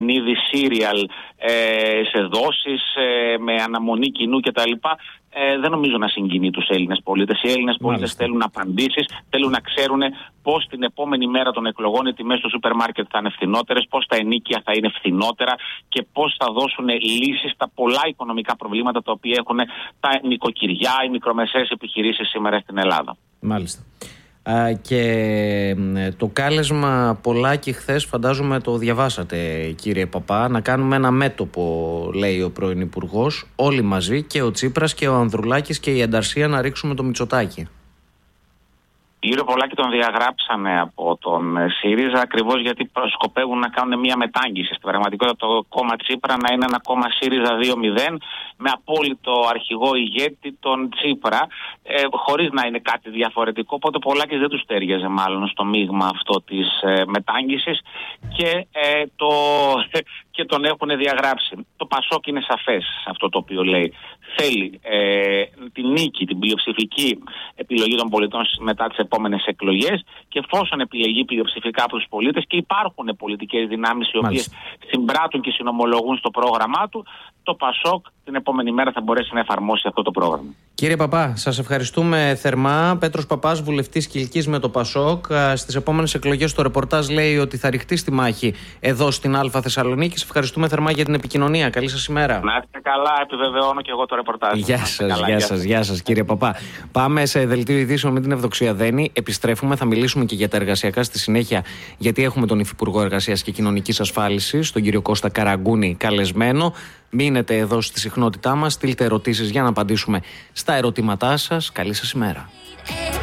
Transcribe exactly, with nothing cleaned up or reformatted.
είδη σύριαλ ε, σε δόσεις, ε, με αναμονή κοινού κτλ. Ε, δεν νομίζω να συγκινεί τους Έλληνες πολίτες. Οι Έλληνες πολίτες θέλουν απαντήσεις, θέλουν να ξέρουν πώς την επόμενη μέρα των εκλογών οι τιμές στο σούπερ μάρκετ θα είναι φθηνότερες, πώς τα ενοίκια θα είναι φθηνότερα και πώς θα δώσουν λύσεις στα πολλά οικονομικά προβλήματα τα οποία έχουν τα νοικοκυριά, οι μικρομεσαίες επιχειρήσεις σήμερα στην Ελλάδα. Μάλιστα. Α, και το κάλεσμα Πολάκη χθες φαντάζομαι το διαβάσατε, κύριε Παπά, να κάνουμε ένα μέτωπο, λέει ο πρώην Υπουργός, όλοι μαζί, και ο Τσίπρας και ο Ανδρουλάκης και η Ανταρσία, να ρίξουμε το Μητσοτάκη. Κύριο Πολάκη τον διαγράψανε από τον ΣΥΡΙΖΑ ακριβώς γιατί σκοπεύουν να κάνουν μια μετάγγιση. Στην πραγματικότητα το κόμμα Τσίπρα να είναι ένα κόμμα ΣΥΡΙΖΑ δύο μηδέν με απόλυτο αρχηγό ηγέτη τον Τσίπρα, ε, χωρίς να είναι κάτι διαφορετικό. Οπότε ο Πολάκης δεν τους τέριαζε μάλλον στο μείγμα αυτό της ε, μετάγγισης και, ε, το, και τον έχουν διαγράψει. Το Πασόκ είναι σαφές αυτό το οποίο λέει. Θέλει ε, την νίκη, την πλειοψηφική επιλογή των πολιτών μετά τις επόμενες εκλογές, και εφόσον επιλεγεί πλειοψηφικά από τους πολίτες και υπάρχουν πολιτικές δυνάμεις οι οποίες συμπράττουν και συνομολογούν στο πρόγραμμά του, το Πασόκ την επόμενη μέρα θα μπορέσει να εφαρμόσει αυτό το πρόγραμμα. Κύριε Παπά, σας ευχαριστούμε θερμά. Πέτρος Παπάς, βουλευτής Κιλκής με το Πασόκ. Στις επόμενες εκλογές το ρεπορτάζ λέει ότι θα ρηχτεί στη μάχη εδώ στην Α Θεσσαλονίκη. Σας ευχαριστούμε θερμά για την επικοινωνία. Καλή σας ημέρα. Να είστε καλά, επιβεβαιώνω και εγώ το ρεπορτάζ. Γεια σας, γεια σας, γεια σας κύριε Παπά. Πάμε σε δελτίο ειδήσεων με την Ευδοξία Δένη. Επιστρέφουμε, θα μιλήσουμε και για τα εργασιακά στη συνέχεια, γιατί έχουμε τον Υφυπουργό Εργασίας και Κοινωνικής Ασφάλισης, τον κύριο Κώστα Καραγκούνη, καλεσμένο. Μείνετε εδώ στη συχνότητά μας, στείλτε ερωτήσεις για να απαντήσουμε στα ερωτήματά σας. Καλή σας ημέρα.